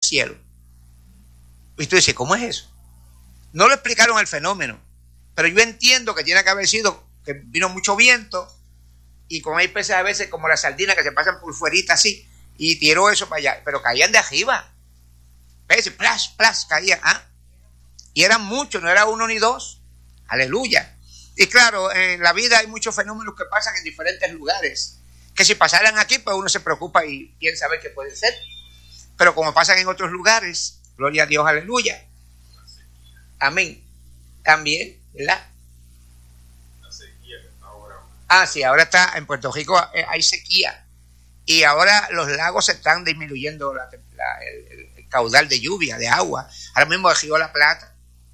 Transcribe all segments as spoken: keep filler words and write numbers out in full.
cielo. Y tú dices, ¿cómo es eso? No lo explicaron el fenómeno, pero yo entiendo que tiene que haber sido que vino mucho viento y como hay peces a veces como las sardinas que se pasan por fuerita así y tiró eso para allá, pero caían de arriba. ¿Ves? Plas, plas, caían. ¿Ah? Y eran muchos, no era uno ni dos. Aleluya. Y claro, en la vida hay muchos fenómenos que pasan en diferentes lugares, que si pasaran aquí, pues uno se preocupa y piensa a ver qué puede ser. Pero como pasan en otros lugares, gloria a Dios, aleluya. Amén. También, ¿verdad? La sequía que está ahora. Ah, sí, ahora está en Puerto Rico, eh, hay sequía. Y ahora los lagos se están disminuyendo la, la, el, el caudal de lluvia, de agua. Ahora mismo el río La Plata,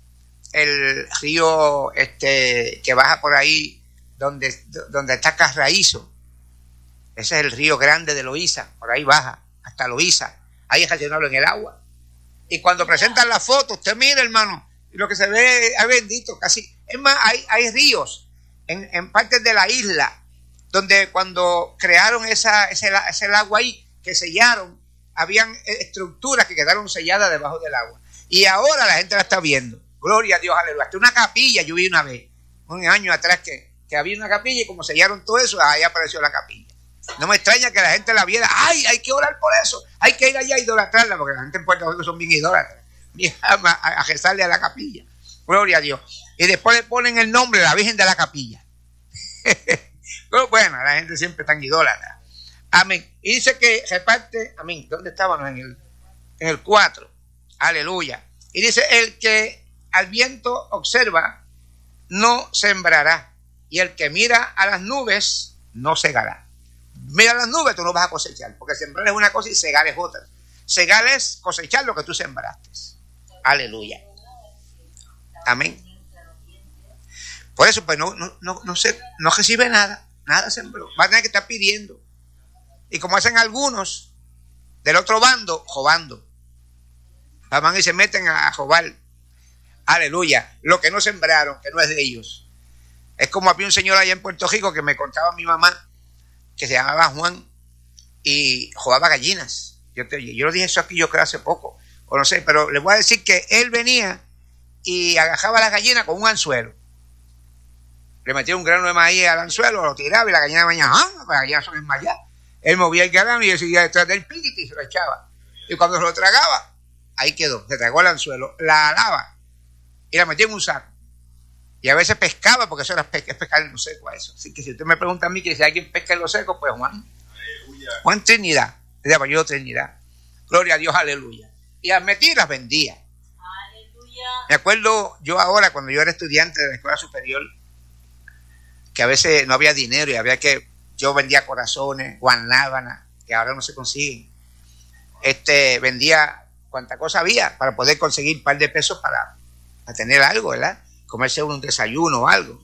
el río este que baja por ahí donde, donde está Carraízo, ese es el río grande de Loíza, por ahí baja hasta Loíza, ahí es estacionable en el agua. Y cuando presentan la foto, usted mira, hermano, y lo que se ve es bendito, casi. Es más, hay, hay ríos en, en partes de la isla donde cuando crearon esa, ese, ese lago ahí, que sellaron, habían estructuras que quedaron selladas debajo del agua. Y ahora la gente la está viendo. Gloria a Dios, aleluya. Hasta una capilla yo vi una vez, un año atrás, que, que había una capilla y como sellaron todo eso, ahí apareció la capilla. No me extraña que la gente la viera. ¡Ay, hay que orar por eso! Hay que ir allá a idolatrarla, porque la gente en Puerto Rico son bien idólatras. A, a, a rezarle a la capilla. Gloria a Dios. Y después le ponen el nombre de la Virgen de la Capilla. Pero bueno, la gente siempre está en idólatra. Amén. Y dice que reparte, amén. ¿Dónde estábamos? En el, en el cuatro. Aleluya. Y dice, el que al viento observa, no sembrará. Y el que mira a las nubes, no segará. Mira las nubes, tú no vas a cosechar, porque sembrar es una cosa y segar es otra. Segar es cosechar lo que tú sembraste. Aleluya. Amén. Por eso, pues no, no, no, no, se, no recibe nada, nada sembró. Va a tener que estar pidiendo. Y como hacen algunos del otro bando, robando. Van y se meten a robar. Aleluya. Lo que no sembraron, que no es de ellos. Es como había un señor allá en Puerto Rico que me contaba mi mamá, que se llamaba Juan, y robaba gallinas. Yo, te, yo lo dije eso aquí yo creo hace poco, o no sé, pero les voy a decir que él venía y agajaba a la gallina con un anzuelo. Le metía un grano de maíz al anzuelo, lo tiraba y la gallina venía, ¡ah! Las gallinas son enmayadas. Él movía el grano y seguía detrás del piquete y se lo echaba. Y cuando se lo tragaba, ahí quedó, se tragó el anzuelo, la alaba y la metía en un saco. Y a veces pescaba, porque eso era pesca, es pescar en lo seco a eso. Así que si usted me pregunta a mí que si alguien pesca en lo seco, pues Juan. Aleluya. Juan Trinidad, de apellido Trinidad. Gloria a Dios, aleluya. Y las metía y las vendía. Aleluya. Me acuerdo yo ahora, cuando yo era estudiante de la escuela superior, que a veces no había dinero y había que, yo vendía corazones, guanábanas, que ahora no se consiguen. Este, vendía cuanta cosa había para poder conseguir un par de pesos para, para tener algo, ¿verdad? Comerse un desayuno o algo.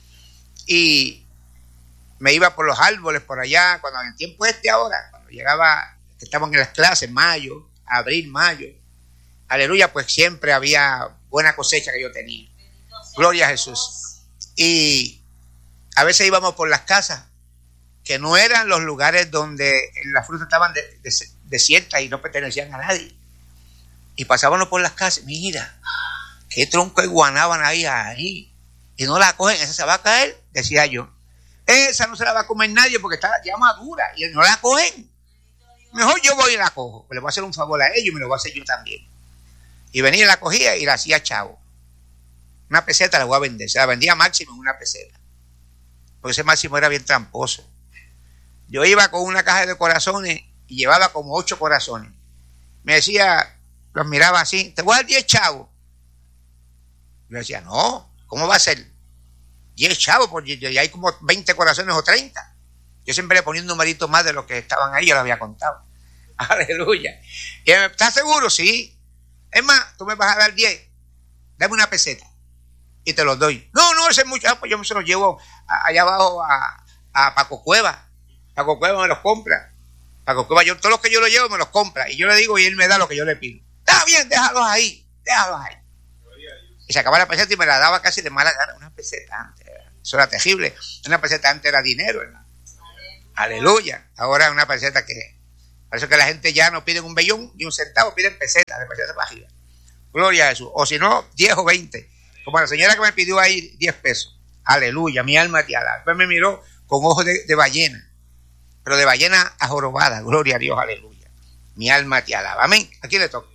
Y me iba por los árboles por allá, cuando en el tiempo este ahora, cuando llegaba, estábamos en las clases, mayo, abril, mayo, aleluya, pues siempre había buena cosecha que yo tenía. Gloria a Jesús. Y a veces íbamos por las casas, que no eran los lugares donde las frutas estaban de, de, desiertas y no pertenecían a nadie. Y pasábamos por las casas, mira, qué tronco de guanábana hay ahí. Y no la cogen, esa se va a caer, decía yo. Esa no se la va a comer nadie porque está ya madura y no la cogen. Mejor yo voy y la cojo. Pues le voy a hacer un favor a ellos y me lo voy a hacer yo también. Y venía y la cogía y la hacía chavo. Una peseta la voy a vender. Se la vendía Máximo en una peseta. Porque ese Máximo era bien tramposo. Yo iba con una caja de corazones y llevaba como ocho corazones. Me decía, los miraba así, te voy a dar diez chavos. Yo decía, no, ¿cómo va a ser? diez chavos, porque ya hay como veinte corazones o treinta. Yo siempre le ponía un numerito más de los que estaban ahí, yo lo había contado. Aleluya. Y él, ¿estás seguro? Sí. Es más, tú me vas a dar diez. Dame una peseta. Y te los doy. No, no, ese es mucho. Ah, pues yo se los llevo allá abajo a, a Paco Cueva. Paco Cueva me los compra. Paco Cueva, yo, todos los que yo lo llevo me los compra. Y yo le digo y él me da lo que yo le pido. Está bien, déjalos ahí. Déjalos ahí. Y se acababa la peseta y me la daba casi de mala gana. Una peseta antes. Eso era terrible. Una peseta antes era dinero, hermano. Aleluya. Ahora es una peseta que, Por eso que la gente ya no pide un bellón ni un centavo, piden pesetas, de pesetas para arriba. Gloria a Jesús. O si no, diez o veinte. Como la señora que me pidió ahí diez pesos. Aleluya, mi alma te alaba. Después me miró con ojos de, de ballena, pero de ballena ajorobada. Gloria a Dios, aleluya. Mi alma te alaba. Amén. ¿A quién le toca?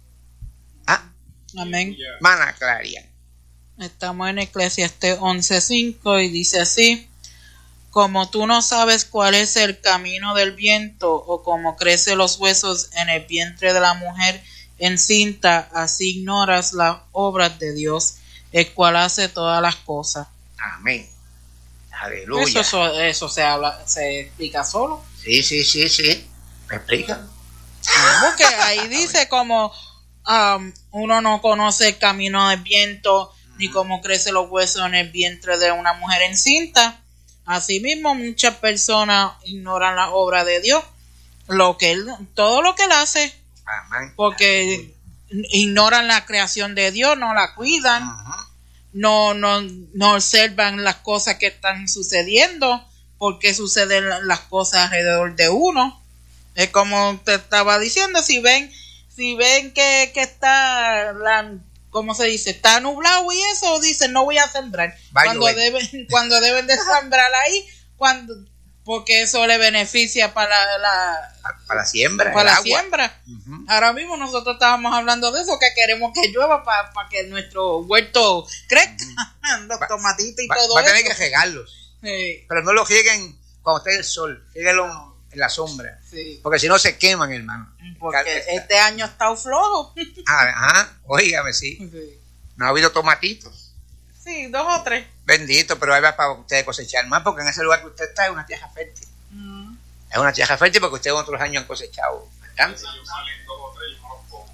¿Ah? Amén. Mana Claria. Estamos en Eclesiastés once cinco y dice así: como tú no sabes cuál es el camino del viento o cómo crecen los huesos en el vientre de la mujer encinta, así ignoras las obras de Dios, el cual hace todas las cosas. Amén. Aleluya. Eso, eso, eso se habla, se explica solo. Sí, sí, sí, sí. ¿Me explica? Porque ahí dice como um, uno no conoce el camino del viento ni cómo crecen los huesos en el vientre de una mujer encinta. Asimismo, muchas personas ignoran la obra de Dios, lo que él, todo lo que él hace, Amén. porque ignoran la creación de Dios, no la cuidan, Uh-huh. no, no, no observan las cosas que están sucediendo, porque suceden las cosas alrededor de uno. Es como te estaba diciendo, si ven, si ven que, que está la, ¿cómo se dice? Está nublado y eso, dicen no voy a sembrar. Vaya, cuando vaya. deben, cuando deben de sembrar ahí, cuando, porque eso le beneficia para la, Para la siembra. para el la agua. siembra. Uh-huh. Ahora mismo nosotros estábamos hablando de eso, que queremos que llueva para pa que nuestro huerto crezca, los Va- tomatitos y Va, todo va a tener eso. que regarlos. Sí, Pero no los rieguen cuando esté el sol. Riéguenlo en la sombra. sí. Porque si no se queman, hermano. Porque este año ha estado flojo. Ah, ajá. Óigame, sí. Sí. No ha habido tomatitos. Sí, dos o tres. Bendito, pero ahí va para ustedes cosechar más, porque en ese lugar que usted está es una tierra fértil. Mm. Es una tierra fértil porque ustedes otros años han cosechado bastante. Si ellos salen dos o tres, yo no los como.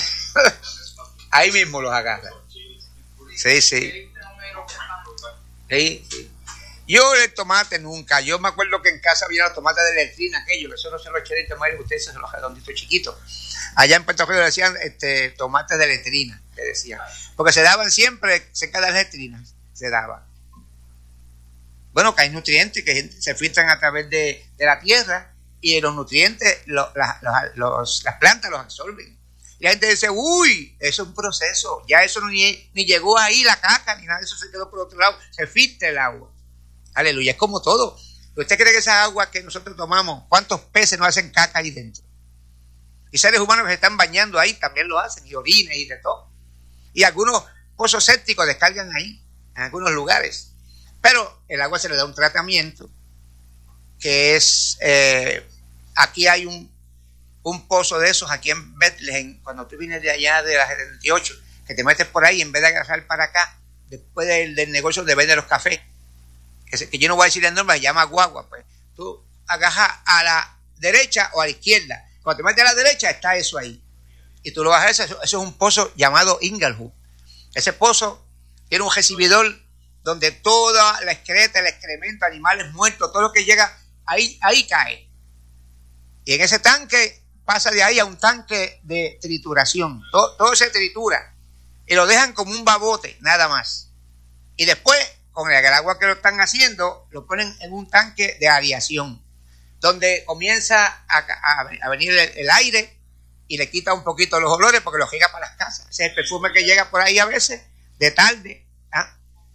Ahí mismo los agarran. Sí, sí. Sí, sí. Yo el tomate nunca. Yo me acuerdo que en casa había los tomates de letrina, aquellos, eso no se los eché de tomate, ustedes se los redonditos chiquitos. Allá en Puerto Rico le decían este, tomates de letrina, le decían. Porque se daban siempre cerca de las letrinas, se daban. Bueno, que hay nutrientes que se filtran a través de, de la tierra y los nutrientes lo, la, los, los, las plantas los absorben. Y la gente dice, uy, eso es un proceso, ya eso no, ni, ni llegó ahí la caca, ni nada de eso se quedó por otro lado, se filtra el agua. Aleluya, es como todo. ¿Usted cree que esa agua que nosotros tomamos, cuántos peces no hacen caca ahí dentro? Y seres humanos que se están bañando ahí también lo hacen, y orines y de todo. Y algunos pozos sépticos descargan ahí, en algunos lugares. Pero el agua se le da un tratamiento que es, eh, aquí hay un, un pozo de esos, aquí en Bethlehem, cuando tú vienes de allá de la setenta y ocho, que te metes por ahí, en vez de agarrar para acá, después del, del negocio de vender los cafés, que, se, que yo no voy a decir el nombre, se llama guagua, pues tú agarras a la derecha o a la izquierda. Cuando te metes a la derecha está eso ahí. Y tú lo vas a ver, eso, eso es un pozo llamado Inglewood. Ese pozo tiene un recibidor donde toda la excreta, el excremento, animales muertos, todo lo que llega, ahí, ahí cae. Y en ese tanque pasa de ahí a un tanque de trituración. Todo, todo se tritura. Y lo dejan como un babote, nada más. Y después, con el agua que lo están haciendo, lo ponen en un tanque de aireación, donde comienza a, a, a venir el, el aire y le quita un poquito los olores porque los llega para las casas. Ese es el perfume que llega por ahí a veces, de tarde. ¿Ah?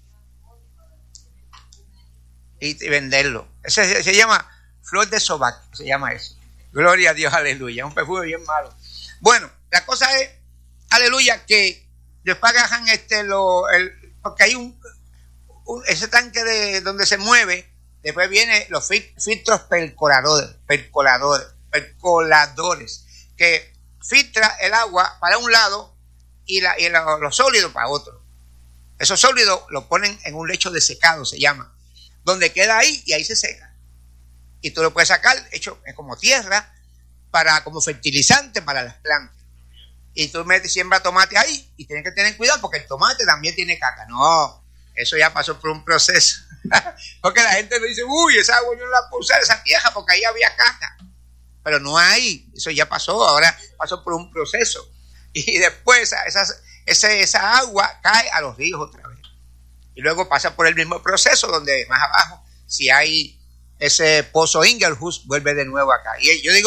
Y, y venderlo. Ese se, se llama flor de sobaco, se llama eso. Gloria a Dios, aleluya. Un perfume bien malo. Bueno, la cosa es, aleluya, que después agarran este, lo, el, porque hay un, un, ese tanque de donde se mueve, después vienen los filtros percoladores, percoladores, percoladores, que filtra el agua para un lado y, la, y los lo sólidos para otro. Esos sólidos lo ponen en un lecho de secado, se llama, donde queda ahí y ahí se seca. Y tú lo puedes sacar hecho como tierra, para como fertilizante para las plantas. Y tú metes, siembra tomate ahí y tienes que tener cuidado porque el tomate también tiene caca. No, eso ya pasó por un proceso. Porque la gente me dice, uy, esa agua yo no la puedo usar, esa tierra, porque ahí había caca. Pero no hay, eso ya pasó, ahora pasó por un proceso. Y después esa, esa, esa agua cae a los ríos otra vez. Y luego pasa por el mismo proceso donde más abajo, si hay ese pozo Inglewood, vuelve de nuevo acá. Y yo digo,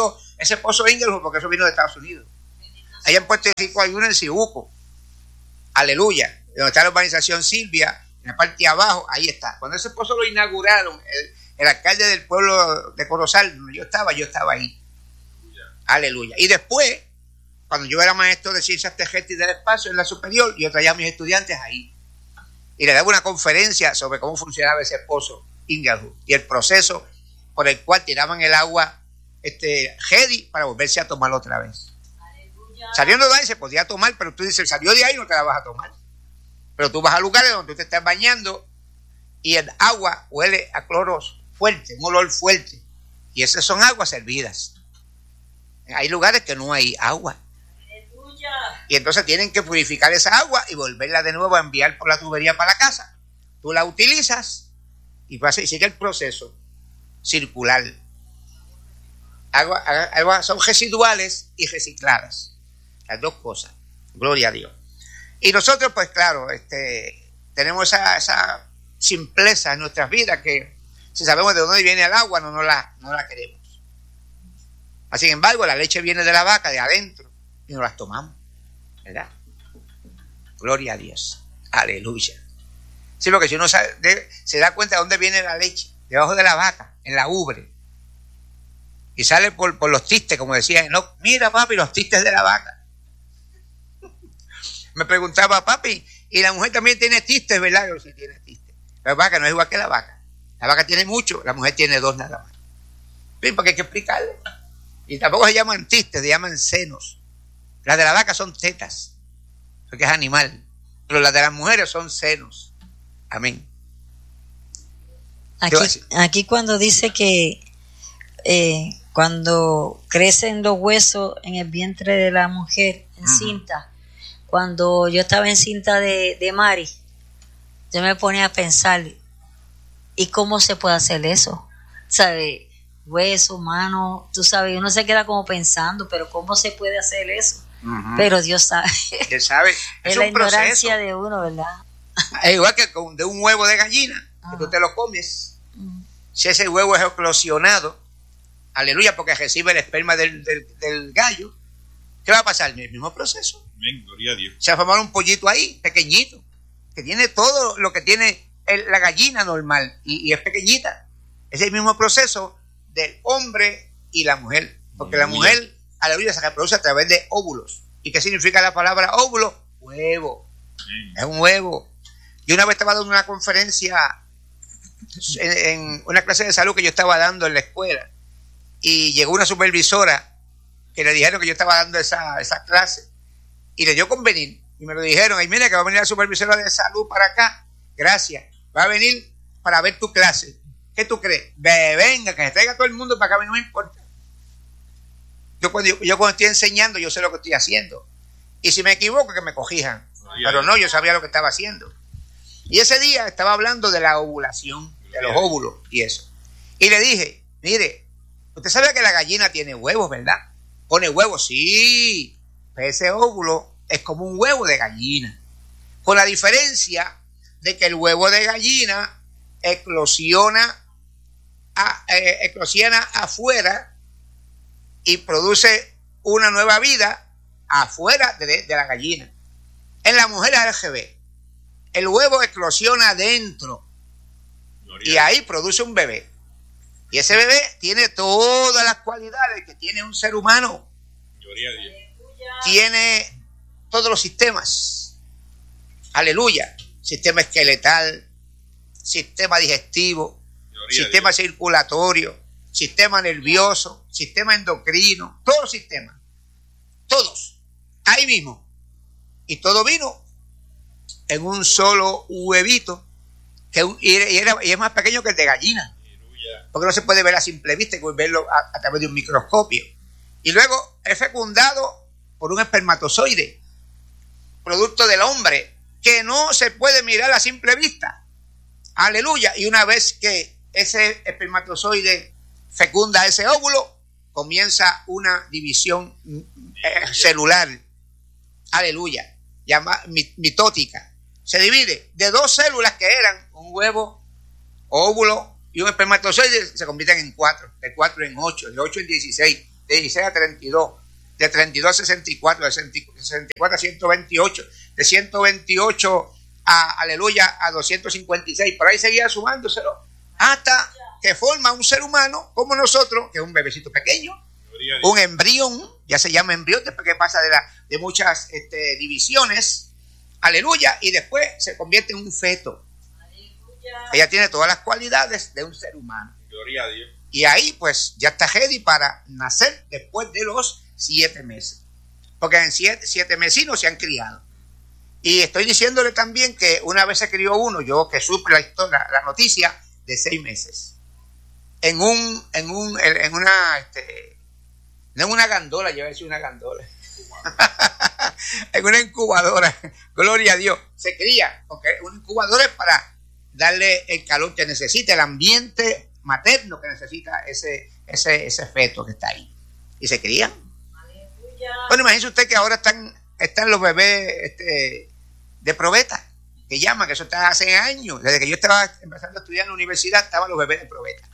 ese pozo Ingalls, porque eso vino de Estados Unidos. Allá en Puerto Rico hay uno en Cibuco. Aleluya. Donde está la urbanización Silvia, en la parte de abajo, ahí está. Cuando ese pozo lo inauguraron, el, el alcalde del pueblo de Corozal, donde yo estaba, yo estaba ahí. Aleluya. Y después, cuando yo era maestro de ciencias terrestres y del espacio en la superior, yo traía a mis estudiantes ahí. Y le daba una conferencia sobre cómo funcionaba ese pozo Ingalls y el proceso por el cual tiraban el agua este, ready para volverse a tomar otra vez. Aleluya. Saliendo de ahí se podía tomar, pero tú dices, salió de ahí no te la vas a tomar. Pero tú vas a lugares donde tú te estás bañando y el agua huele a cloros fuerte, un olor fuerte. Y esas son aguas hervidas. Hay lugares que no hay agua. Aleluya. Y entonces tienen que purificar esa agua y volverla de nuevo a enviar por la tubería para la casa. Tú la utilizas y, pasa, y sigue el proceso circular. Agua, agua son residuales y recicladas. Las dos cosas. Gloria a Dios. Y nosotros, pues claro, este, tenemos esa, esa simpleza en nuestras vidas que si sabemos de dónde viene el agua, no, no, la, no la queremos. Sin embargo, la leche viene de la vaca, de adentro, y nos las tomamos, ¿verdad? Gloria a Dios. Aleluya. Sí, porque si uno sabe, de, se da cuenta de dónde viene la leche, debajo de la vaca, en la ubre. Y sale por, por los tistes, como decía, no, mira papi, los tistes de la vaca. Me preguntaba, papi, y la mujer también tiene tistes, ¿verdad? Yo sí tiene tistes. La vaca no es igual que la vaca. La vaca tiene mucho, la mujer tiene dos nada más. ¿Sí? Porque hay que explicarle. Y tampoco se llaman tistes, se llaman senos. Las de la vaca son tetas, porque es animal. Pero las de las mujeres son senos. Amén. Aquí, aquí cuando dice que eh, cuando crecen los huesos en el vientre de la mujer encinta, uh-huh. Cuando yo estaba encinta de, de Mari, yo me ponía a pensar, ¿y cómo se puede hacer eso? ¿Sabes? Hueso, mano, tú sabes, uno se queda como pensando, pero ¿cómo se puede hacer eso? Uh-huh. Pero Dios sabe. Él sabe. Es, es la ignorancia de uno, ¿verdad? Es igual que de un huevo de gallina, uh-huh. que tú te lo comes. Uh-huh. Si ese huevo es eclosionado, aleluya, porque recibe el esperma del, del, del gallo, ¿qué va a pasar? El mismo proceso. Amén, gloria a Dios. Se va a formar un pollito ahí, pequeñito, que tiene todo lo que tiene el, la gallina normal, y, y es pequeñita. Es el mismo proceso del hombre y la mujer, porque aleluya. La mujer, aleluya, se reproduce a través de óvulos. ¿Y qué significa la palabra óvulo? Huevo. Amén. Es un huevo. Yo una vez estaba dando una conferencia en, en una clase de salud que yo estaba dando en la escuela, y llegó una supervisora que le dijeron que yo estaba dando esa, esa clase, y le dio con venir, y me lo dijeron, ay mira que va a venir la supervisora de salud para acá, gracias, va a venir para ver tu clase. ¿Qué tú crees? Ve, venga, que se traiga todo el mundo para acá, a mí no me importa. Yo cuando, yo, yo cuando estoy enseñando, yo sé lo que estoy haciendo, y si me equivoco, que me corrijan, ay, pero ay, no, yo sabía lo que estaba haciendo. Y ese día estaba hablando de la ovulación, de los óvulos y eso, y le dije, mire, usted sabe que la gallina tiene huevos, ¿verdad? Pone huevos, sí, pero ese óvulo es como un huevo de gallina, con la diferencia de que el huevo de gallina eclosiona, a, eh, eclosiona afuera y produce una nueva vida afuera de, de la gallina. En la mujer es al revés. El huevo eclosiona adentro y ahí produce un bebé. Y ese bebé tiene todas las cualidades que tiene un ser humano. Gloria a Dios. Tiene todos los sistemas. Aleluya. Sistema esqueletal, sistema digestivo, Gloria sistema circulatorio, sistema nervioso, sistema endocrino, todos los sistemas. Todos. Ahí mismo. Y todo vino en un solo huevito, que un, y, era, y es más pequeño que el de gallina. Porque no se puede ver a simple vista, hay que verlo a, a través de un microscopio. Y luego es fecundado por un espermatozoide, producto del hombre, que no se puede mirar a simple vista. Aleluya. Y una vez que ese espermatozoide fecunda ese óvulo, comienza una división eh, celular. Aleluya. Llama, mitótica. Se divide de dos células que eran un huevo, óvulo y un espermatozoide, se convierten en cuatro, de cuatro en ocho, de ocho en dieciséis, de dieciséis a treinta y dos, de treinta y dos a sesenta y cuatro, de sesenta y cuatro a ciento veintiocho, de ciento veintiocho a, aleluya, a doscientos cincuenta y seis, por ahí seguía sumándoselo, hasta que forma un ser humano como nosotros, que es un bebecito pequeño, un embrión, ya se llama embrión, después que pasa de, la, de muchas este, divisiones, aleluya, y después se convierte en un feto. Aleluya. Ella tiene todas las cualidades de un ser humano. Gloria a Dios. Y ahí pues ya está ready para nacer después de los siete meses. Porque en siete, siete mesinos se han criado. Y estoy diciéndole también que una vez se crió uno, yo que supe la historia, la noticia, de seis meses. En un, en un, en una, este, no en una gandola, yo iba a decir una gandola. En una incubadora, gloria a Dios, se cría, porque una incubadora es para darle el calor que necesita, el ambiente materno que necesita ese, ese, ese feto que está ahí, y se crían. Aleluya. Bueno, imagínese usted que ahora están, están los bebés este, de probeta, que llaman, que eso está hace años, desde que yo estaba empezando a estudiar en la universidad, estaban los bebés de probeta.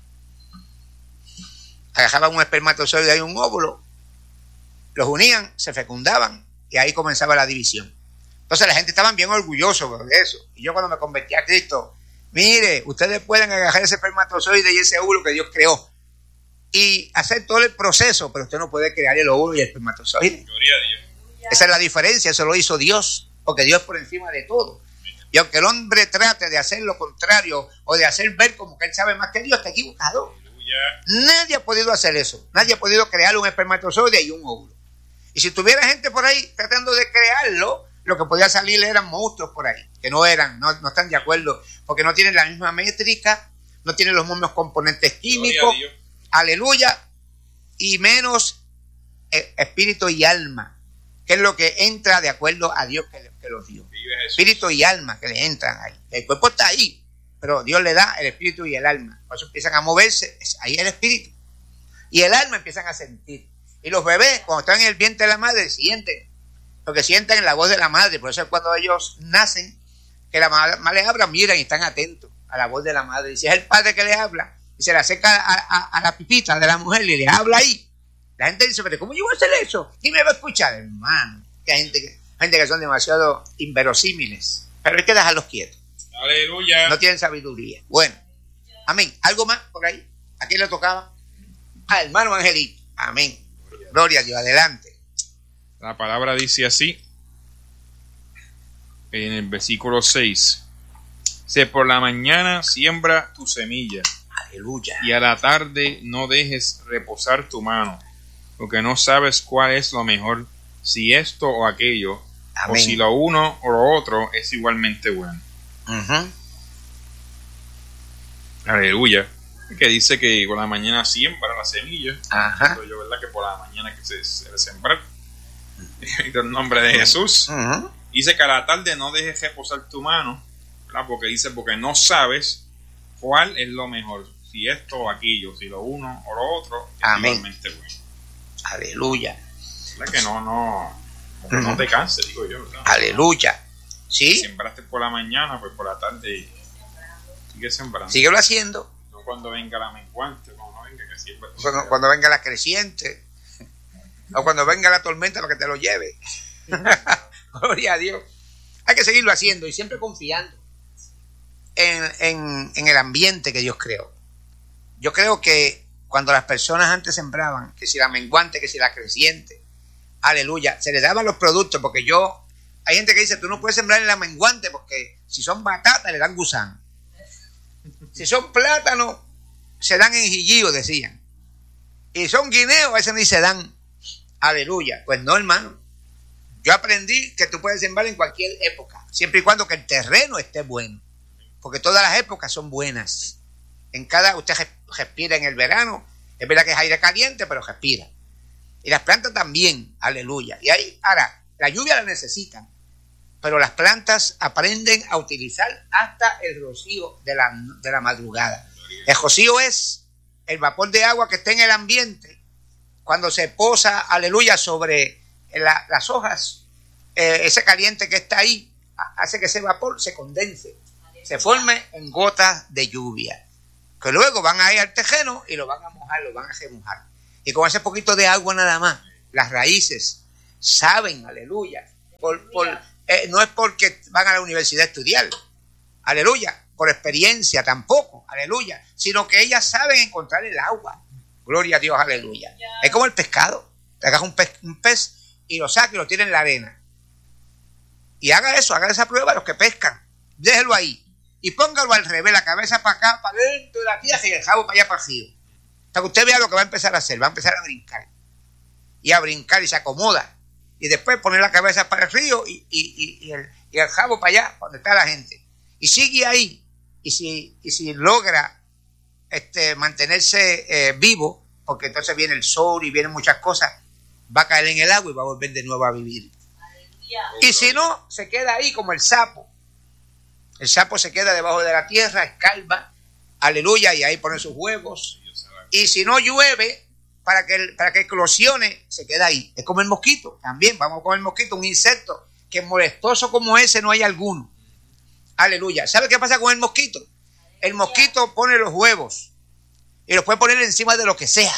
Agarraban un espermatozoide y un óvulo, los unían, se fecundaban, y ahí comenzaba la división. Entonces la gente estaba bien orgulloso de eso. Y yo cuando me convertí a Cristo, mire, ustedes pueden agarrar ese espermatozoide y ese óvulo que Dios creó y hacer todo el proceso, pero usted no puede crear el óvulo y el espermatozoide. Gloria a Dios. Esa es la diferencia, eso lo hizo Dios, porque Dios es por encima de todo. Y aunque el hombre trate de hacer lo contrario o de hacer ver como que él sabe más que Dios, está equivocado. Aleluya. Nadie ha podido hacer eso. Nadie ha podido crear un espermatozoide y un óvulo. Y si tuviera gente por ahí tratando de crearlo, lo que podía salir eran monstruos por ahí, que no eran, no, no están de acuerdo, porque no tienen la misma métrica, no tienen los mismos componentes químicos, aleluya, y menos eh, espíritu y alma, que es lo que entra de acuerdo a Dios que, que los dio. Espíritu y alma que le entran ahí. El cuerpo está ahí, pero Dios le da el espíritu y el alma. Por eso empiezan a moverse, ahí el espíritu. Y el alma empiezan a sentir. Y los bebés, cuando están en el vientre de la madre, sienten, porque sienten la voz de la madre. Por eso es cuando ellos nacen, que la madre les habla, miran y están atentos a la voz de la madre. Y si es el padre que les habla, y se le acerca a, a, a la pipita de la mujer y le habla ahí, la gente dice, pero ¿cómo yo voy a hacer eso? ¿Quién me va a escuchar? Hermano, que hay gente que, gente que son demasiado inverosímiles, pero hay que dejarlos quietos. Aleluya. No tienen sabiduría. Bueno, amén. ¿Algo más por ahí? ¿A quién le tocaba? Al hermano Angelito. Amén. Gloria a Dios, adelante. La palabra dice así, en el versículo seis, dice, por la mañana siembra tu semilla, aleluya, y a la tarde no dejes reposar tu mano, porque no sabes cuál es lo mejor, si esto o aquello, amén, o si lo uno o lo otro es igualmente bueno. Uh-huh. Aleluya. Que dice que por la mañana siembra la semilla. Ajá. Yo, ¿verdad? Que por la mañana que se, se sembrar. En el nombre de Jesús. Uh-huh. Dice que a la tarde no dejes reposar tu mano, ¿verdad? Porque dice, porque no sabes cuál es lo mejor, si esto o aquello, si lo uno o lo otro es amén, igualmente bueno. Aleluya. ¿Verdad? Que no, no, uh-huh, no te canses, digo yo, ¿verdad? Aleluya. Sí. Si sembraste por la mañana, pues por la tarde sigue sembrando. Síguelo haciendo. Cuando venga la menguante, cuando venga que siempre cuando, cuando venga la creciente, o cuando venga la tormenta para que te lo lleve. Gloria a Dios. Hay que seguirlo haciendo y siempre confiando en, en, en el ambiente que Dios creó. Yo creo que cuando las personas antes sembraban, que si la menguante, que si la creciente, aleluya, se les daban los productos, porque yo, hay gente que dice, tú no puedes sembrar en la menguante porque si son batatas le dan gusano. Si son plátanos, se dan en jillío, decían. Y son guineos, a veces ni se dan. Aleluya. Pues no, hermano. Yo aprendí que tú puedes sembrar en cualquier época, siempre y cuando que el terreno esté bueno. Porque todas las épocas son buenas. En cada, usted respira en el verano. Es verdad que es aire caliente, pero respira. Y las plantas también. Aleluya. Y ahí, ahora, la lluvia la necesitan. Pero las plantas aprenden a utilizar hasta el rocío de la, de la madrugada. El rocío es el vapor de agua que está en el ambiente. Cuando se posa, aleluya, sobre la, las hojas, eh, ese caliente que está ahí, hace que ese vapor se condense, se forme en gotas de lluvia, que luego van a ir al terreno y lo van a mojar, lo van a remojar. Y con ese poquito de agua nada más, las raíces saben, aleluya. Por, por, eh, no es porque van a la universidad a estudiar, aleluya, por experiencia tampoco, aleluya, sino que ellas saben encontrar el agua. Gloria a Dios, aleluya. Es como el pescado. Te agarras un pez, un pez y lo sacas y lo tienes en la arena. Y haga eso, haga esa prueba los que pescan. Déjelo ahí. Y póngalo al revés, la cabeza para acá, para dentro de la tierra y el jabo para allá para el río. Para que usted vea lo que va a empezar a hacer. Va a empezar a brincar. Y a brincar y se acomoda. Y después poner la cabeza para el río y, y, y, y, el, y el jabo para allá, donde está la gente. Y sigue ahí. Y si, y si logra este, mantenerse eh, vivo, porque entonces viene el sol y vienen muchas cosas, va a caer en el agua y va a volver de nuevo a vivir. Aleluya. Y si no, se queda ahí como el sapo. El sapo se queda debajo de la tierra, escarba, aleluya, y ahí pone sus huevos. Y si no llueve, para que, para que eclosione, se queda ahí. Es como el mosquito, también, vamos con el mosquito, un insecto que molestoso como ese no hay alguno. Aleluya. ¿Sabe qué pasa con el mosquito? El mosquito pone los huevos y los puede poner encima de lo que sea.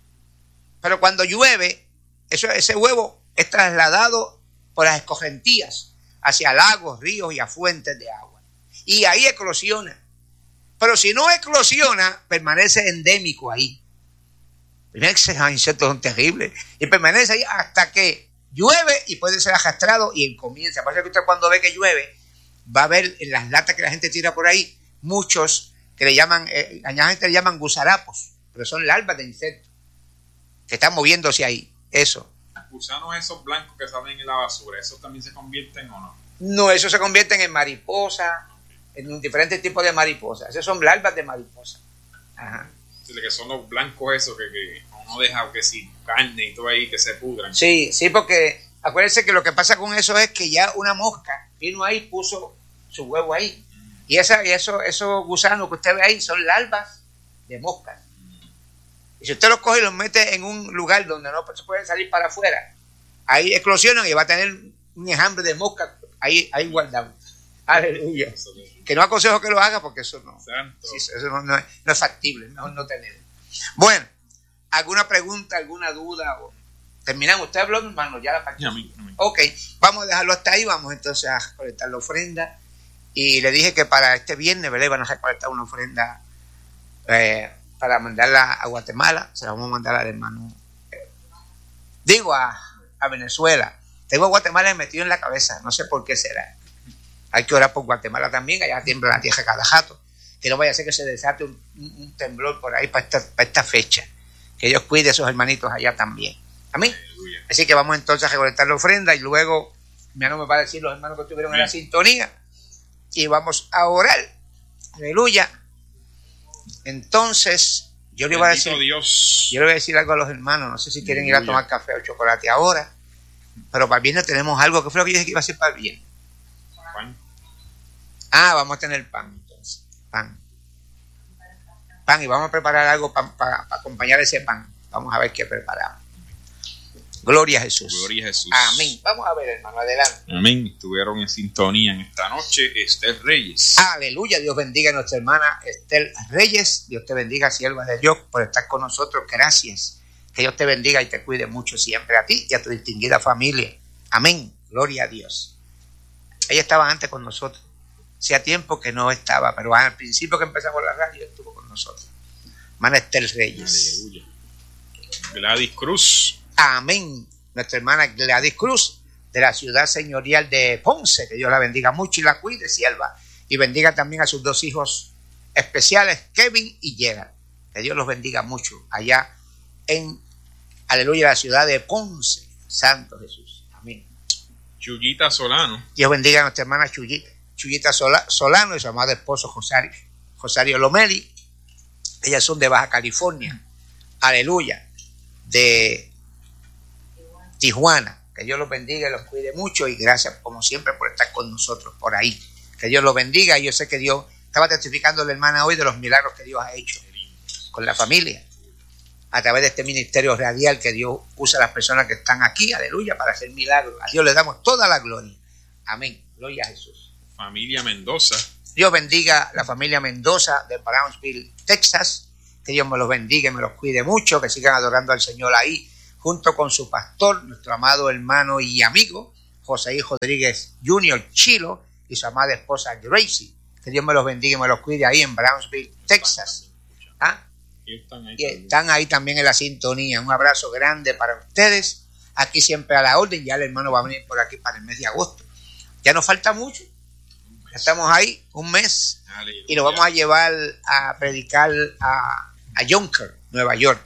Pero cuando llueve, eso, ese huevo es trasladado por las escorrentías hacia lagos, ríos y a fuentes de agua. Y ahí eclosiona. Pero si no eclosiona, permanece endémico ahí. Mira que esos insectos son terribles. Y permanece ahí hasta que llueve y puede ser arrastrado y comienza. Por eso que usted cuando ve que llueve, va a ver en las latas que la gente tira por ahí, muchos que le llaman, eh, a la gente le llaman gusarapos, pero son larvas de insectos que están moviéndose ahí. Eso. Los gusanos esos blancos que salen en la basura, ¿esos también se convierten o no? No, esos se convierten en mariposas, en diferentes tipos de mariposas. Esos son larvas de mariposa. Ajá. Sí, que son los blancos esos que, que uno deja que si carne y todo ahí que se pudran. Sí, sí, porque acuérdense que lo que pasa con eso es que ya una mosca vino ahí y puso su huevo ahí. Mm. Y, esa, y eso, esos gusanos que usted ve ahí son larvas de moscas. Mm. Y si usted los coge y los mete en un lugar donde no se pueden salir para afuera, ahí eclosionan y va a tener un enjambre de moscas ahí, ahí guardado. Aleluya. Que no aconsejo que lo haga porque eso no, sí, eso no, no, es, no es factible, mejor no tenerlo. Bueno, ¿alguna pregunta, alguna duda? Terminamos. ¿Usted habló, hermano? Ya la partida. Ok, vamos a dejarlo hasta ahí. Vamos entonces a recolectar la ofrenda. Y le dije que para este viernes, ¿verdad? Van a recolectar una ofrenda eh, para mandarla a Guatemala. Se la vamos a mandar al hermano. Eh, digo, a, a Venezuela. Tengo a Guatemala metido en la cabeza. No sé por qué será. Hay que orar por Guatemala también, allá tiembla la tierra cada jato. Que no vaya a ser que se desate un, un, un temblor por ahí para esta, para esta fecha. Que Dios cuide a esos hermanitos allá también. Amén. Aleluya. Así que vamos entonces a recolectar la ofrenda y luego mi hermano me va a decir los hermanos que estuvieron en la sintonía y vamos a orar. Aleluya. Entonces, yo le voy a decir, Dios. yo le voy a decir algo a los hermanos. No sé si quieren Aleluya. Ir a tomar café o chocolate ahora, pero para el viernes tenemos algo. ¿Qué fue lo que yo dije que iba a hacer para el viernes? Pan. Ah, vamos a tener pan, entonces. Pan. Pan, y vamos a preparar algo para pa, pa acompañar ese pan. Vamos a ver qué preparamos. Gloria a Jesús. Gloria a Jesús. Amén. Vamos a ver, hermano, adelante. Amén. Estuvieron en sintonía en esta noche Estel Reyes. Aleluya. Dios bendiga a nuestra hermana Estel Reyes. Dios te bendiga, sierva de Dios, por estar con nosotros. Gracias. Que Dios te bendiga y te cuide mucho siempre a ti y a tu distinguida familia. Amén. Gloria a Dios. Ella estaba antes con nosotros. Hacía tiempo que no estaba, pero al principio que empezamos la radio estuvo con nosotros. Hermana Estel Reyes. Aleluya. Gladys Cruz. Amén. Nuestra hermana Gladys Cruz, de la ciudad señorial de Ponce. Que Dios la bendiga mucho y la cuide, sierva. Y bendiga también a sus dos hijos especiales, Kevin y Gerard. Que Dios los bendiga mucho allá en, aleluya, la ciudad de Ponce. Santo Jesús. Amén. Chuyita Solano. Dios bendiga a nuestra hermana Chuyita, Chuyita Sola, Solano y su amado esposo Rosario, Rosario Lomeli. Ellas son de Baja California. Aleluya. De Tijuana. Que Dios los bendiga y los cuide mucho y gracias como siempre por estar con nosotros por ahí. Que Dios los bendiga y yo sé que Dios estaba testificando a la hermana hoy de los milagros que Dios ha hecho con la familia a través de este ministerio radial que Dios usa a las personas que están aquí, aleluya, para hacer milagros. A Dios le damos toda la gloria. Amén. Gloria a Jesús. Familia Mendoza. Dios bendiga la familia Mendoza de Brownsville, Texas. que Dios me los bendiga y me los cuide mucho, que sigan adorando al Señor ahí, junto con su pastor, nuestro amado hermano y amigo, José Rodríguez junior Chilo, y su amada esposa Gracie. Que Dios me los bendiga y me los cuide ahí en Brownsville, Texas. ¿Ah? Y están ahí, y están ahí también en la sintonía. Un abrazo grande para ustedes. Aquí siempre a la orden. Ya el hermano va a venir por aquí para el mes de agosto. Ya nos falta mucho. Estamos ahí un mes. Aleluya. Y lo vamos a llevar a predicar a, a Yonkers, Nueva York.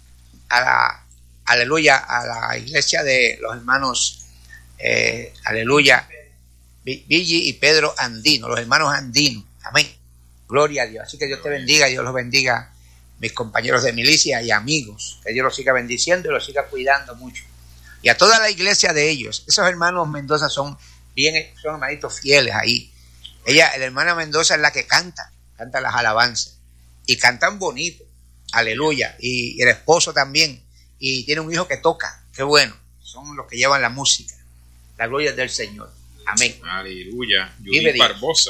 A la, aleluya, a la iglesia de los hermanos, eh, aleluya, Billy y Pedro Andino, los hermanos Andinos. Amén. Gloria a Dios. Así que Dios te bendiga, Dios los bendiga, mis compañeros de milicia y amigos. Que Dios los siga bendiciendo y los siga cuidando mucho. Y a toda la iglesia de ellos. Esos hermanos Mendoza son bien, son hermanitos fieles ahí. Ella, la hermana Mendoza es la que canta, canta las alabanzas. Y cantan bonito. Aleluya. Y, y el esposo también. Y tiene un hijo que toca. Qué bueno. Son los que llevan la música. La gloria es del Señor. Amén. Aleluya. Judith Barbosa.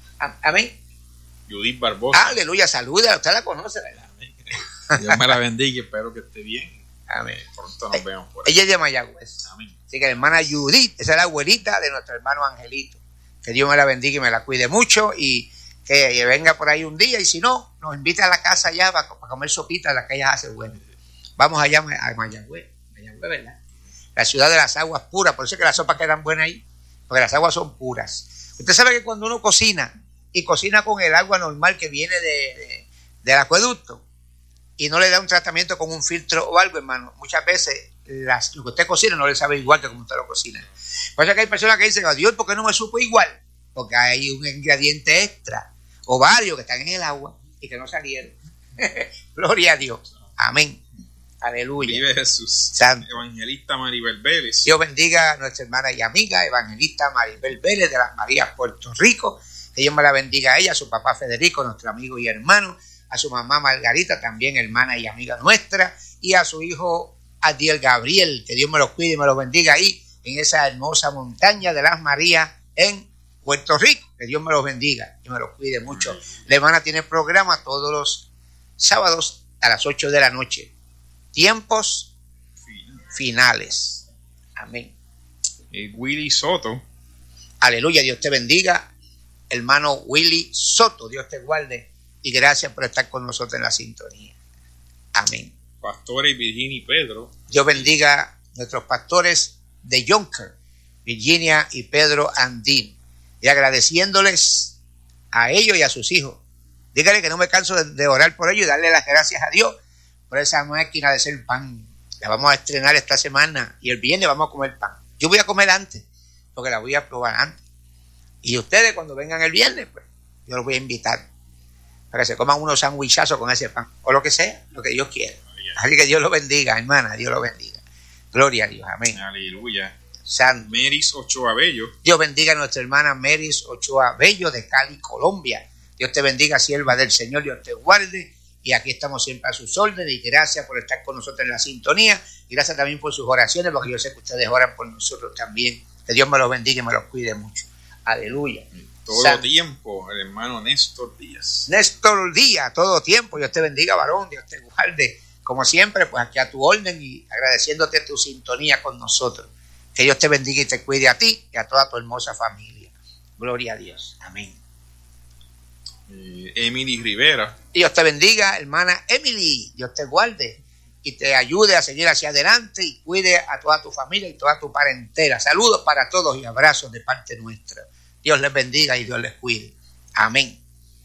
Amén. Judith Barbosa. Aleluya. Saluda. Usted la conoce, ¿verdad? Dios me la bendiga y espero que esté bien. Amén. Pronto nos vemos por ahí. Ella es de Mayagüez. Amén. Así que la hermana Judith, esa es la abuelita de nuestro hermano Angelito. Que Dios me la bendiga y me la cuide mucho y que venga por ahí un día. Y si no, nos invita a la casa allá para, para comer sopita, la que ella hace buena. Vamos allá a Mayagüez. Mayagüez, ¿verdad? La ciudad de las aguas puras. Por eso es que las sopas quedan buenas ahí. Porque las aguas son puras. Usted sabe que cuando uno cocina y cocina con el agua normal que viene de, de, del acueducto y no le da un tratamiento con un filtro o algo, hermano, muchas veces las, lo que usted cocina no le sabe igual que como usted lo cocina. Por eso que hay personas que dicen, oh, Dios, ¿por qué no me supo igual? Porque hay un ingrediente extra o varios que están en el agua y que no salieron. Gloria a Dios. Amén. Aleluya. Vive Jesús. Santo. Evangelista Maribel Vélez. Dios bendiga a nuestra hermana y amiga, evangelista Maribel Vélez de las Marías, Puerto Rico. Que Dios me la bendiga a ella, a su papá Federico, nuestro amigo y hermano, a su mamá Margarita, también hermana y amiga nuestra, y a su hijo Adiel Gabriel. Que Dios me los cuide y me los bendiga ahí, en esa hermosa montaña de las Marías en Puerto Rico. Que Dios me los bendiga y me los cuide mucho. La hermana tiene programa todos los sábados a las ocho de la noche. Tiempos finales. Amén. Eh, Willy Soto. Aleluya, Dios te bendiga. Hermano Willy Soto, Dios te guarde. Y gracias por estar con nosotros en la sintonía. Amén. Pastores Virginia y Pedro. Dios bendiga a nuestros pastores de Yonkers, Virginia y Pedro Andino. Y agradeciéndoles a ellos y a sus hijos. Dígale que no me canso de, de orar por ellos y darle las gracias a Dios por esa máquina de hacer pan. La vamos a estrenar esta semana y el viernes vamos a comer pan. Yo voy a comer antes, porque la voy a probar antes. Y ustedes cuando vengan el viernes, pues yo los voy a invitar para que se coman unos sandwichazos con ese pan, o lo que sea, lo que Dios quiera. Así que Dios los bendiga, hermana, Dios los bendiga. Gloria a Dios, amén. Aleluya. Santo. Meris Ochoa Bello. Dios bendiga a nuestra hermana Meris Ochoa Bello de Cali, Colombia. Dios te bendiga, sierva del Señor, Dios te guarde. Y aquí estamos siempre a sus órdenes y gracias por estar con nosotros en la sintonía y gracias también por sus oraciones, porque yo sé que ustedes oran por nosotros también. Que Dios me los bendiga y me los cuide mucho. Aleluya. Todo San... tiempo, el hermano Néstor Díaz. Néstor Díaz, todo tiempo. Dios te bendiga, varón, Dios te guarde. Como siempre, pues aquí a tu orden y agradeciéndote tu sintonía con nosotros. Que Dios te bendiga y te cuide a ti y a toda tu hermosa familia. Gloria a Dios. Amén. Eh, Emily Rivera. Dios te bendiga, hermana Emily. Dios te guarde y te ayude a seguir hacia adelante y cuide a toda tu familia y toda tu parentela. Saludos para todos y abrazos de parte nuestra. Dios les bendiga y Dios les cuide. Amén.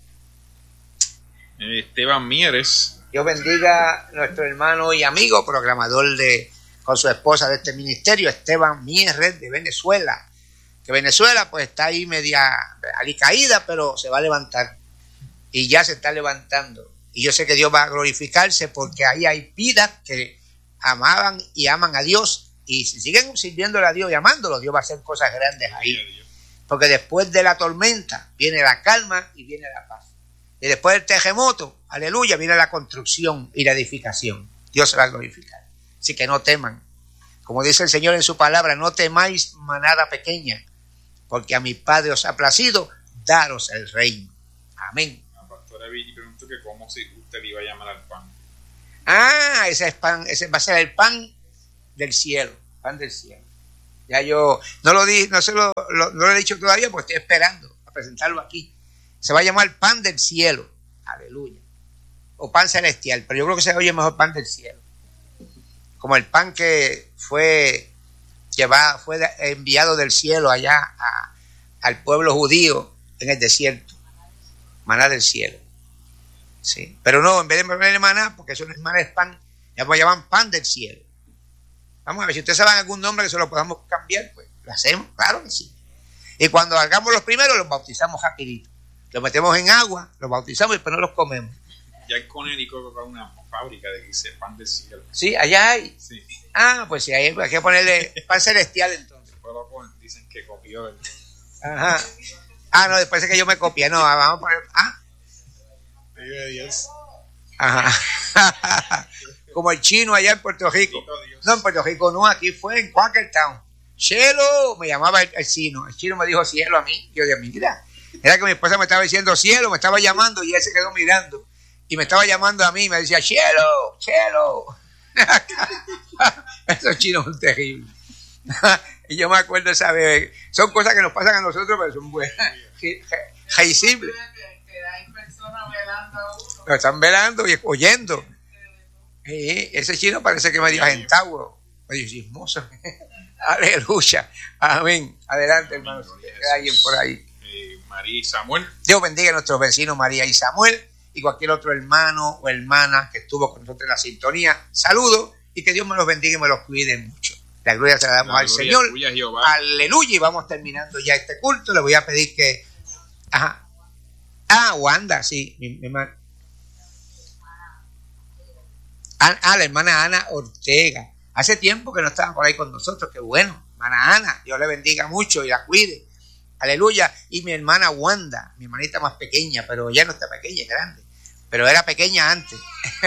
Eh, Esteban Mieres. Dios bendiga a nuestro hermano y amigo, programador de con su esposa de este ministerio, Esteban Mieres de Venezuela. Que Venezuela pues está ahí media alicaída, pero se va a levantar. Y ya se está levantando. Y yo sé que Dios va a glorificarse porque ahí hay vidas que amaban y aman a Dios. Y si siguen sirviéndole a Dios y amándolo, Dios va a hacer cosas grandes ahí. Porque después de la tormenta viene la calma y viene la paz. Y después del terremoto, aleluya, viene la construcción y la edificación. Dios se va a glorificar. Así que no teman. Como dice el Señor en su palabra, no temáis manada pequeña, porque a mi Padre os ha placido daros el reino. Amén. pastora Billy preguntó que cómo si usted le iba a llamar al pan. Ah, ese es pan, ese va a ser el pan del cielo, pan del cielo. Ya yo no lo di, no se lo, lo, no lo he dicho todavía porque estoy esperando a presentarlo aquí. Se va a llamar pan del cielo, aleluya, o pan celestial, pero yo creo que se oye mejor pan del cielo, como el pan que fue llevado, fue enviado del cielo allá a, al pueblo judío en el desierto, maná del cielo. Sí, pero no, en vez de ponerle maná, porque eso no es maná, es pan, ya lo llaman pan del cielo. Vamos a ver, si ustedes saben algún nombre que se lo podamos cambiar, pues lo hacemos, claro que sí. Y cuando hagamos los primeros, los bautizamos rapidito. Los metemos en agua, los bautizamos y después no los comemos. Ya en Connecticut hay una fábrica de que dice pan del cielo. Sí, allá hay. Sí. Ah, pues sí, hay, hay que ponerle pan celestial entonces. Pero dicen que copió el... Ajá. Ah, no, después es que yo me copié. No, vamos a poner... Ah. Dios. Ajá. Como el chino allá en Puerto Rico. No, en Puerto Rico no, aquí fue en Quakertown. Cielo, me llamaba el, el chino. El chino me dijo cielo a mí. Yo dije, mira, era que mi esposa me estaba diciendo cielo, me estaba llamando y él se quedó mirando. Y me estaba llamando a mí y me decía, cielo, cielo. Esos chinos son terribles. Y yo me acuerdo esa vez. Son cosas que nos pasan a nosotros, pero son buenas. Jaisibles. Lo están velando y oyendo. Sí, ese chino parece que medio agentado, medio chismoso. Aleluya. Amén. Adelante, hermanos. Alguien por ahí. Eh, María y Samuel. Dios bendiga a nuestros vecinos María y Samuel y cualquier otro hermano o hermana que estuvo con nosotros en la sintonía. Saludos y que Dios me los bendiga y me los cuide mucho. La gloria se la damos la al Señor. Tuya, aleluya. Y vamos terminando ya este culto. Le voy a pedir que... Ajá. Ah, Wanda, sí. Mi, mi hermana. Ah, la hermana Ana Ortega. Hace tiempo que no estaba por ahí con nosotros. Qué bueno. Hermana Ana, Dios le bendiga mucho y la cuide. Aleluya. Y mi hermana Wanda, mi hermanita más pequeña, pero ya no está pequeña, es grande. Pero era pequeña antes.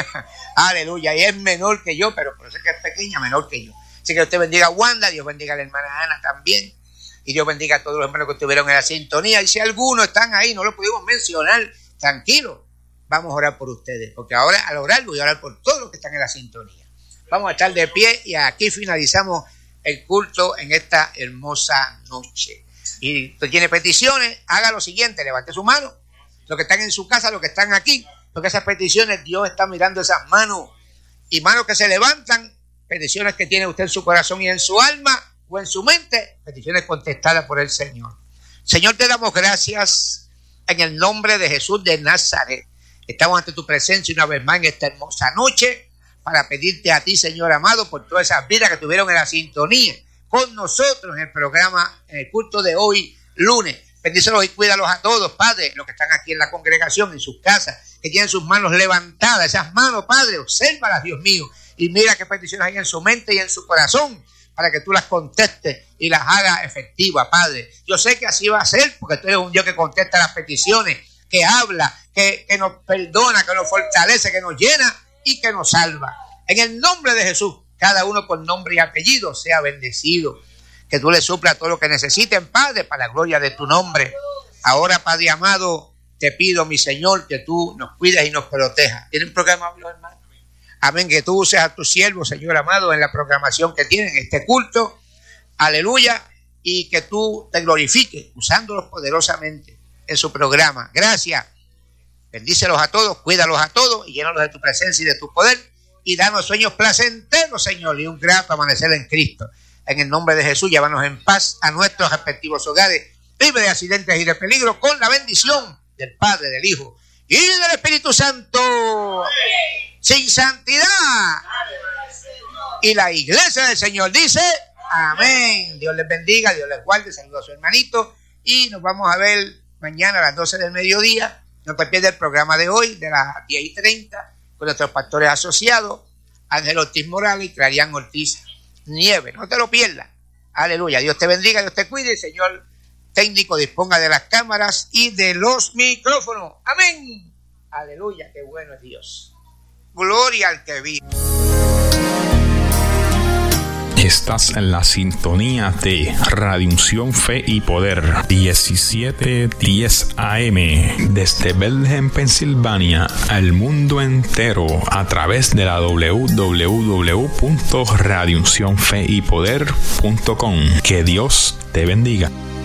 Aleluya. Y es menor que yo, pero por eso es que es pequeña, menor que yo. Así que usted bendiga a Wanda, Dios bendiga a la hermana Ana también. Y Dios bendiga a todos los hermanos que estuvieron en la sintonía. Y si algunos están ahí, no lo pudimos mencionar, tranquilo. Vamos a orar por ustedes, porque ahora al orar voy a orar por todos los que están en la sintonía. Vamos a estar de pie y aquí finalizamos el culto en esta hermosa noche. Y usted tiene peticiones, haga lo siguiente, levante su mano. Los que están en su casa, los que están aquí, porque esas peticiones, Dios está mirando esas manos. Y manos que se levantan, peticiones que tiene usted en su corazón y en su alma o en su mente, peticiones contestadas por el Señor. Señor, te damos gracias en el nombre de Jesús de Nazaret. Estamos ante tu presencia una vez más en esta hermosa noche para pedirte a ti, Señor amado, por todas esas vidas que tuvieron en la sintonía con nosotros en el programa, en el culto de hoy, lunes. Bendícelos y cuídalos a todos, Padre, los que están aquí en la congregación, en sus casas, que tienen sus manos levantadas. Esas manos, Padre, obsérvalas, Dios mío, y mira qué peticiones hay en su mente y en su corazón, para que tú las contestes y las hagas efectivas, Padre. Yo sé que así va a ser, porque tú eres un Dios que contesta las peticiones, que habla, que, que nos perdona, que nos fortalece, que nos llena y que nos salva. En el nombre de Jesús, cada uno por nombre y apellido sea bendecido. Que tú le suplas todo lo que necesiten, Padre, para la gloria de tu nombre. Ahora, Padre amado, te pido, mi Señor, que tú nos cuides y nos protejas. ¿Tienen programa, hermano? Amén, que tú uses a tus siervos, Señor amado, en la programación que tienen, este culto. Aleluya. Y que tú te glorifiques usándolos poderosamente en su programa. Gracias. Bendícelos a todos, cuídalos a todos y llénalos de tu presencia y de tu poder. Y danos sueños placenteros, Señor, y un grato amanecer en Cristo. En el nombre de Jesús, llévanos en paz a nuestros respectivos hogares, libre de accidentes y de peligro, con la bendición del Padre, del Hijo y del Espíritu Santo. ¡Amén! Sin santidad. Y la iglesia del Señor dice, amén. Dios les bendiga, Dios les guarde. Saludos a su hermanito. Y nos vamos a ver mañana a las doce del mediodía. No te pierdas el programa de hoy, de las diez y treinta, con nuestros pastores asociados, Ángel Ortiz Morales y Clarián Ortiz Nieves. No te lo pierdas. Aleluya. Dios te bendiga, Dios te cuide. Señor técnico, disponga de las cámaras y de los micrófonos. Amén. Aleluya. Qué bueno es Dios. Gloria al que vive. Estás en la sintonía de Radio Unción, Fe y Poder, diecisiete diez A M, desde Bethlehem, Pensilvania, al mundo entero, a través de la doble u doble u doble u punto radio unción fe y poder punto com. Que Dios te bendiga.